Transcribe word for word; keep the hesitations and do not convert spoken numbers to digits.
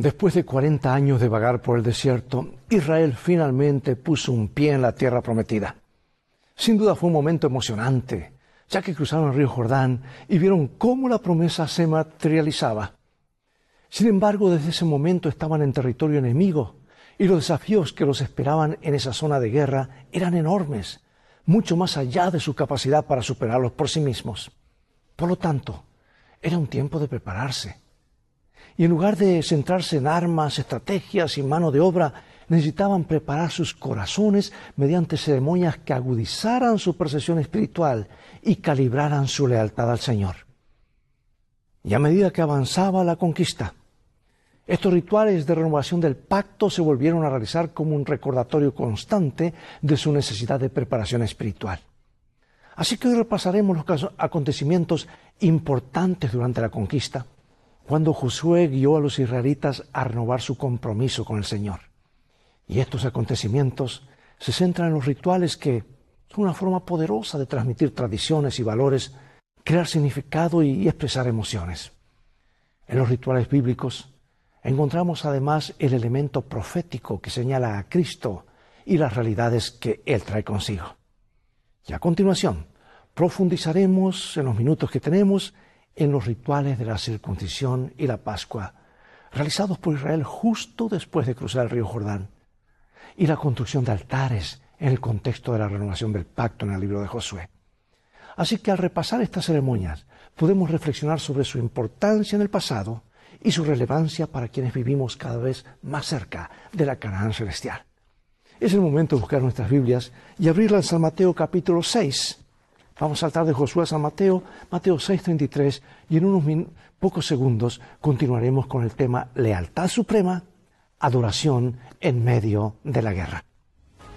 Después de cuarenta años de vagar por el desierto, Israel finalmente puso un pie en la tierra prometida. Sin duda fue un momento emocionante, ya que cruzaron el río Jordán y vieron cómo la promesa se materializaba. Sin embargo, desde ese momento estaban en territorio enemigo y los desafíos que los esperaban en esa zona de guerra eran enormes, mucho más allá de su capacidad para superarlos por sí mismos. Por lo tanto, era un tiempo de prepararse. Y en lugar de centrarse en armas, estrategias y mano de obra, necesitaban preparar sus corazones mediante ceremonias que agudizaran su percepción espiritual y calibraran su lealtad al Señor. Y a medida que avanzaba la conquista, estos rituales de renovación del pacto se volvieron a realizar como un recordatorio constante de su necesidad de preparación espiritual. Así que hoy repasaremos los acontecimientos importantes durante la conquista, cuando Josué guió a los israelitas a renovar su compromiso con el Señor. Y estos acontecimientos se centran en los rituales que son una forma poderosa de transmitir tradiciones y valores, crear significado y expresar emociones. En los rituales bíblicos encontramos además el elemento profético que señala a Cristo y las realidades que Él trae consigo. Y a continuación, profundizaremos en los minutos que tenemos en los rituales de la circuncisión y la Pascua, realizados por Israel justo después de cruzar el río Jordán, y la construcción de altares en el contexto de la renovación del pacto en el libro de Josué. Así que al repasar estas ceremonias, podemos reflexionar sobre su importancia en el pasado y su relevancia para quienes vivimos cada vez más cerca de la Canaán celestial. Es el momento de buscar nuestras Biblias y abrirla en San Mateo capítulo seis. Vamos a saltar de Josué a San Mateo, Mateo seis treinta y tres, y en unos pocos segundos continuaremos con el tema lealtad suprema, adoración en medio de la guerra.